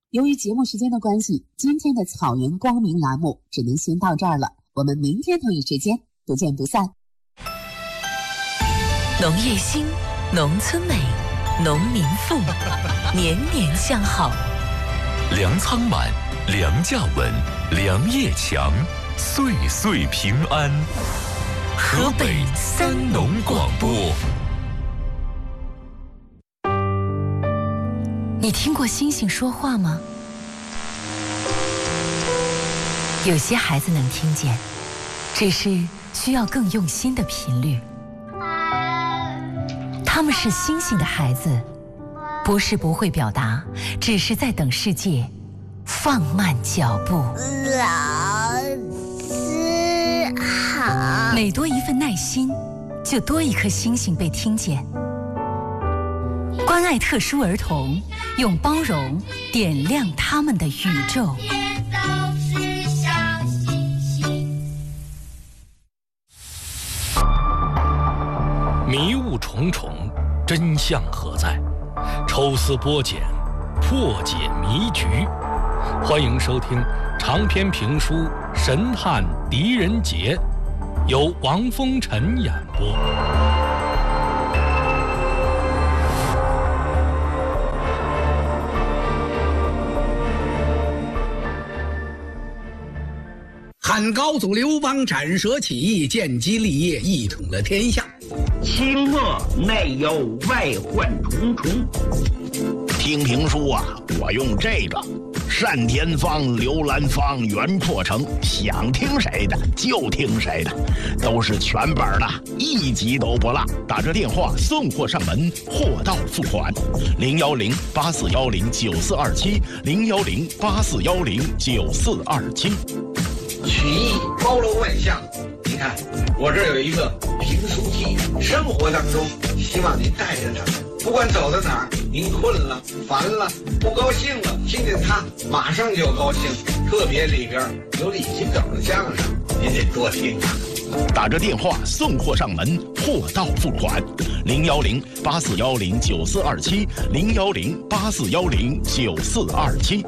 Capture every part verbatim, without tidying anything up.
由于节目时间的关系，今天的草原光明栏目只能先到这儿了。我们明天同一时间不见不散。 农业兴，农村美，农民富，年年向好。 粮仓满，粮价稳，粮业强，岁岁平安。河北三农广播。 你听过星星说话吗？有些孩子能听见，只是需要更用心的频率。他们是星星的孩子，不是不会表达，只是在等世界放慢脚步。 老师好。 每多一份耐心，就多一颗星星被听见。关爱特殊儿童，用包容点亮他们的宇宙。 迷雾重重，真相何在？抽丝剥茧，破解迷局。欢迎收听长篇评书《神探狄仁杰》，由王风尘演播。 汉高祖刘邦斩蛇起义，建基立业，一统了天下。 清末内忧外患重重。 听评书啊，我用这个单田芳、刘兰芳、袁阔成，想听谁的就听谁的，都是全本的，一集都不落。打这电话送货上门，货到付款。零幺零八四幺零九四二七，零幺零八四幺零九四二七。 曲艺包罗万象，你看我这有一个评书机，生活当中希望您带着它，不管走到哪儿，您困了、烦了、不高兴了，听见它马上就高兴。特别里边有李金斗的相声，您得多听啊。 打着电话送货上门，货到付款。零幺零八四幺零九四二七，零幺零八四幺零九四二七。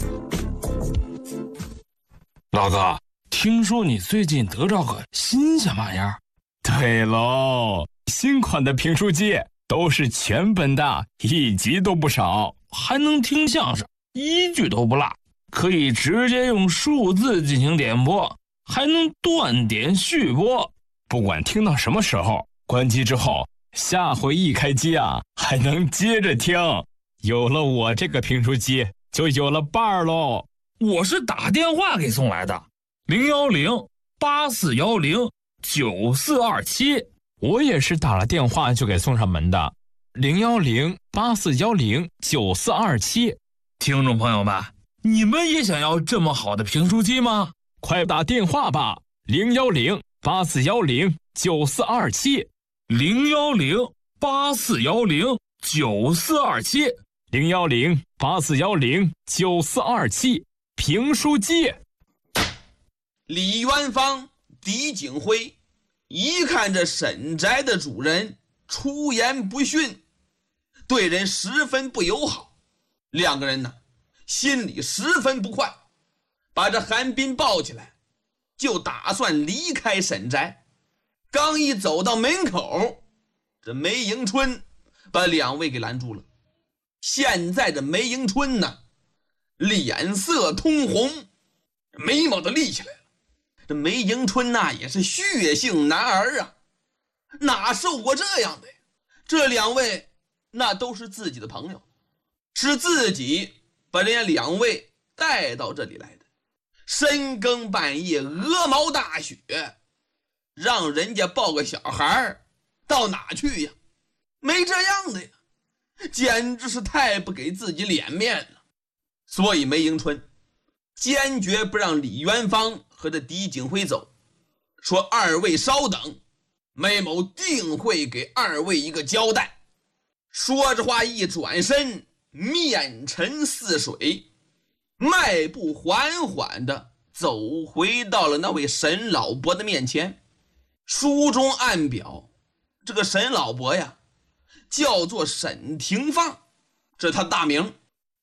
老哥，听说你最近得着个新鲜玩意儿？ 对喽，新款的评书机都是全本的，一集都不少， 还能听相声，一句都不落，可以直接用数字进行点播，还能断点续播， 不管听到什么时候，关机之后，下回一开机啊，还能接着听。有了我这个评书机，就有了伴儿喽。 我是打电话给送来的，零幺零八四幺零九四二七。 我也是打了电话就给送上门的，零幺零八四幺零九四二七。 听众朋友们，你们也想要这么好的评书机吗？ 快打电话吧，零幺零八四幺零九四二七， 零幺零八四幺零九四二七， 零幺零八四幺零九四二七。评书机。 李元芳、狄景辉一看这沈宅的主人出言不逊，对人十分不友好，两个人呢心里十分不快，把这韩冰抱起来，就打算离开沈宅。刚一走到门口，这梅迎春把两位给拦住了。现在这梅迎春呢，脸色通红，眉毛都立起来了。这梅迎春呐、啊、也是血性男儿啊，哪受过这样的呀？这两位那都是自己的朋友，是自己把人家两位带到这里来的。深更半夜，鹅毛大雪，让人家抱个小孩到哪去呀？没这样的呀，简直是太不给自己脸面了。所以梅迎春坚决不让李元芳和这狄景辉走，说二位稍等，梅某定会给二位一个交代。说着话一转身，面沉似水，迈步缓缓地走回到了那位沈老伯的面前。书中暗表，这个沈老伯呀叫做沈廷放，这他大名，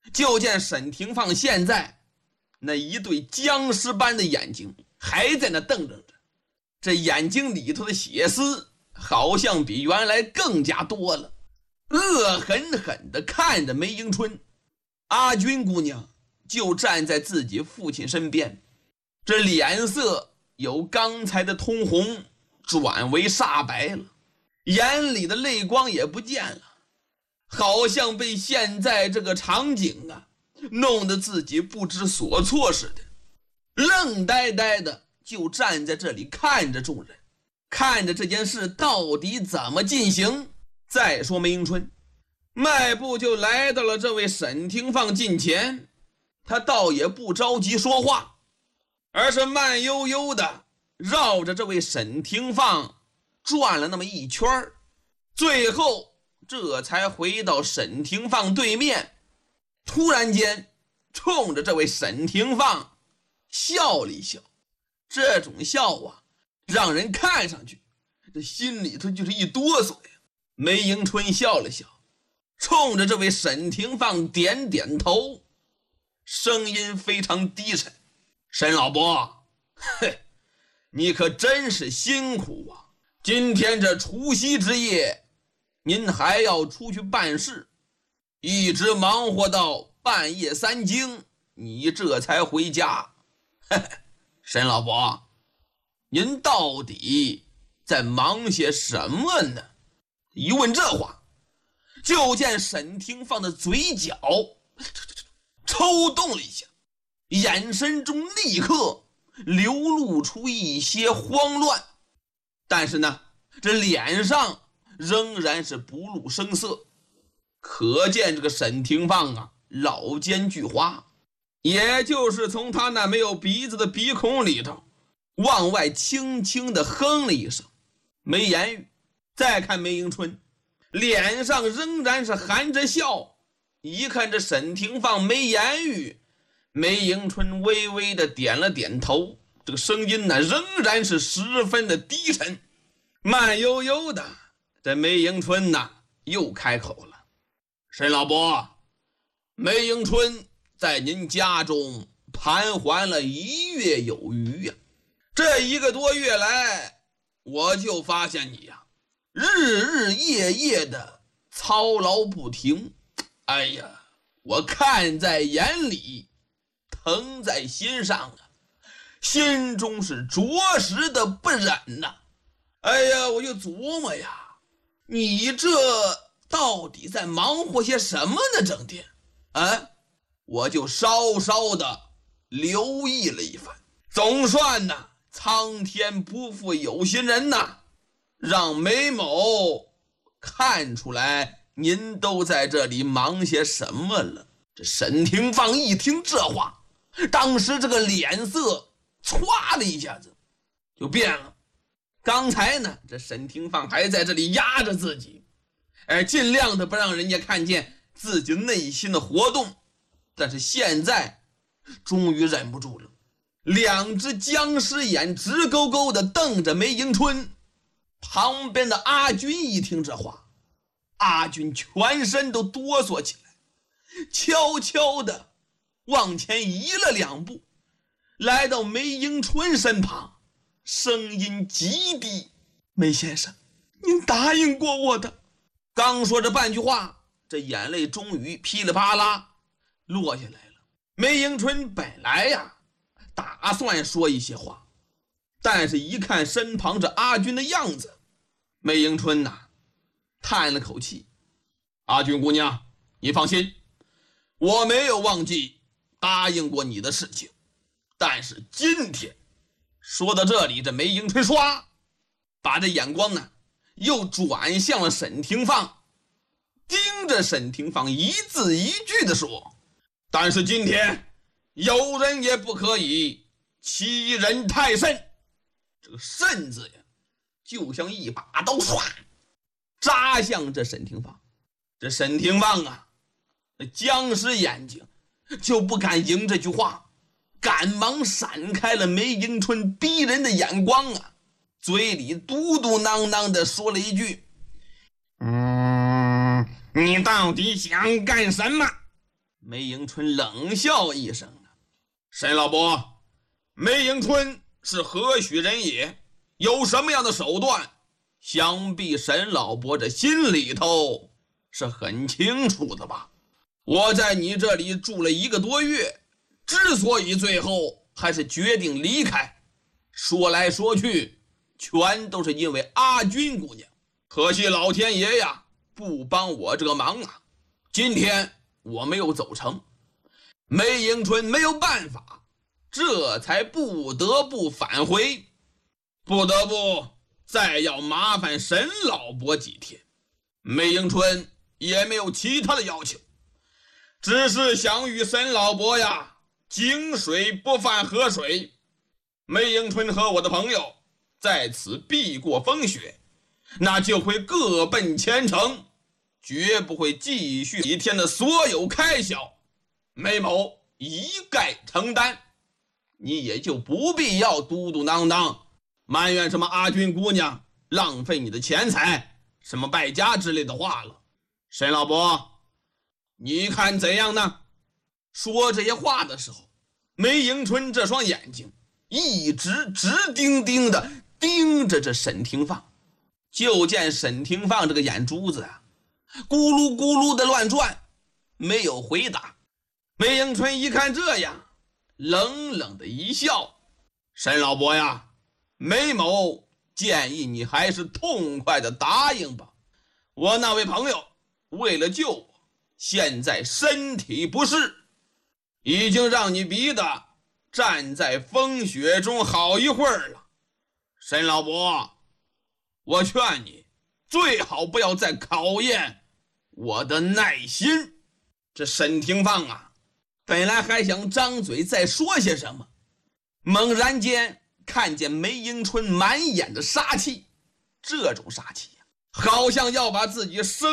就见沈廷放现在那一对僵尸般的眼睛还在那瞪着着，这眼睛里头的血丝好像比原来更加多了，恶狠狠地看着梅迎春。阿军姑娘就站在自己父亲身边，这脸色由刚才的通红转为煞白了，眼里的泪光也不见了，好像被现在这个场景啊弄得自己不知所措似的，愣呆呆的就站在这里看着众人，看着这件事到底怎么进行。再说梅迎春迈步就来到了这位沈廷放近前，他倒也不着急说话，而是慢悠悠的绕着这位沈廷放转了那么一圈，最后这才回到沈廷放对面，突然间冲着这位沈廷放笑了一笑。这种笑啊，让人看上去这心里头就是一哆嗦呀。梅迎春笑了笑，冲着这位沈廷放点点头，声音非常低沉：“沈老伯，嘿，你可真是辛苦啊！今天这除夕之夜，您还要出去办事，一直忙活到半夜三更，你这才回家。嘿嘿，沈老伯，您到底在忙些什么呢？”一问这话，就见沈廷放的嘴角抽动了一下，眼神中立刻流露出一些慌乱，但是呢，这脸上仍然是不露声色，可见这个沈廷放啊老奸巨猾，也就是从他那没有鼻子的鼻孔里头往外轻轻地哼了一声，没言语。再看梅迎春，脸上仍然是含着笑，一看这沈廷放没言语，梅迎春微微的点了点头，这个声音呢仍然是十分的低沉。慢悠悠的，这梅迎春呢又开口了：“沈老伯，梅迎春在您家中盘桓了一月有余呀、啊，这一个多月来，我就发现你呀、啊，日日夜夜的操劳不停，哎呀，我看在眼里，疼在心上啊，心中是着实的不忍呐、啊。哎呀，我就琢磨呀，你这到底在忙活些什么呢？整天啊，我就稍稍的留意了一番，总算呢，苍天不负有心人呐，让梅某看出来您都在这里忙些什么了。这沈廷放一听这话，当时这个脸色唰的一下子就变了。刚才呢，这沈廷放还在这里压着自己，哎，尽量的不让人家看见自己内心的活动，但是现在终于忍不住了，两只僵尸眼直勾勾的瞪着梅迎春。旁边的阿军一听这话，阿军全身都哆嗦起来，悄悄的往前移了两步，来到梅迎春身旁，声音极低：“梅先生，您答应过我的。”刚说这半句话，这眼泪终于噼里啪啦落下来了。梅迎春本来呀打算说一些话，但是一看身旁这阿军的样子，梅迎春呐叹了口气：“阿军姑娘，你放心，我没有忘记答应过你的事情，但是今天……”说到这里，这梅迎春唰把这眼光呢又转向了沈廷放，盯着沈廷放一字一句的说：“但是今天有人也不可以欺人太甚。”这个甚字呀就像一把刀唰扎向这沈廷放。这沈廷放啊，那僵尸眼睛就不敢迎这句话，赶忙闪开了梅迎春逼人的眼光啊，嘴里嘟嘟囔囔的说了一句：“ 嗯，你到底想干什么？” 梅迎春冷笑一声啊，沈老伯，梅迎春是何许人也？有什么样的手段？想必沈老伯这心里头是很清楚的吧？我在你这里住了一个多月，之所以最后还是决定离开，说来说去全都是因为阿君姑娘。可惜老天爷呀，不帮我这个忙啊！今天我没有走成，梅迎春没有办法，这才不得不返回，不得不再要麻烦沈老伯几天。梅迎春也没有其他的要求，只是想与沈老伯呀井水不犯河水。梅迎春和我的朋友在此避过风雪，那就会各奔前程，绝不会继续几天的所有开销，梅某一概承担。你也就不必要嘟嘟囔囔埋怨什么阿君姑娘浪费你的钱财，什么败家之类的话了。沈老伯，你看怎样呢？说这些话的时候，梅迎春这双眼睛一直直盯盯的盯着这沈廷放，就见沈廷放这个眼珠子啊咕噜咕噜的乱转，没有回答。梅迎春一看这样，冷冷的一笑，沈老伯呀，梅某建议你还是痛快的答应吧。我那位朋友为了救我，现在身体不适，已经让你逼得站在风雪中好一会儿了。沈老伯，我劝你最好不要再考验我的耐心。这沈廷放啊，本来还想张嘴再说些什么，猛然间看见梅迎春满眼的杀气，这种杀气呀，好像要把自己生